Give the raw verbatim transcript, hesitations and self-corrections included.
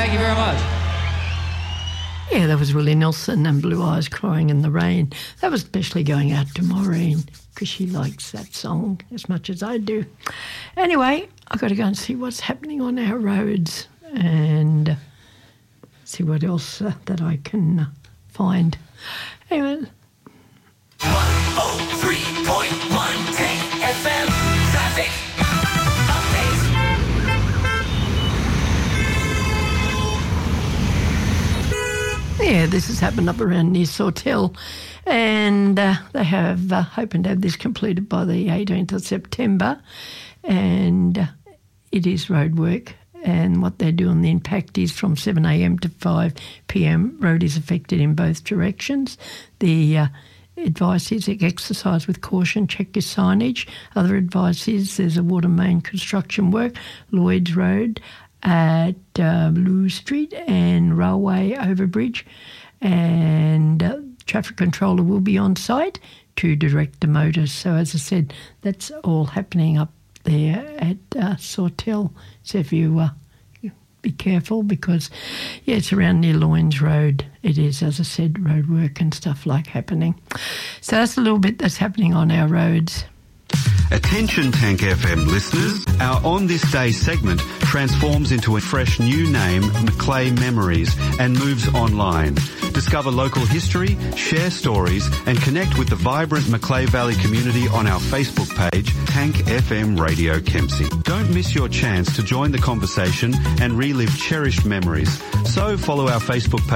Thank you very much. Yeah, that was Willie Nelson and Blue Eyes Crying in the Rain. That was especially going out to Maureen because she likes that song as much as I do. Anyway, I've got to go and see what's happening on our roads and see what else uh, that I can uh, find. Anyway. one oh three point one Tank F M Traffic Update. Yeah, this has happened up around near Sawtell, and uh, they have uh, hoping to have this completed by the eighteenth of September, and uh, it is road work. And what they're doing, the impact is from seven a.m. to five p.m. Road is affected in both directions. The uh, advice is exercise with caution, check your signage. Other advice is there's a water main construction work, Lloyd's Road at uh, Blue Street and Railway Overbridge. And uh, traffic controller will be on site to direct the motors. So as I said, that's all happening up there at uh, Sawtell. So if you uh, be careful because, yeah, it's around near Loynes Road. It is, as I said, road work and stuff like happening. So that's a little bit that's happening on our roads. Attention Tank F M listeners, our On This Day segment transforms into a fresh new name, Macleay Memories, and moves online. Discover local history, share stories, and connect with the vibrant Macleay Valley community on our Facebook page, Tank F M Radio Kempsey. Don't miss your chance to join the conversation and relive cherished memories. So follow our Facebook page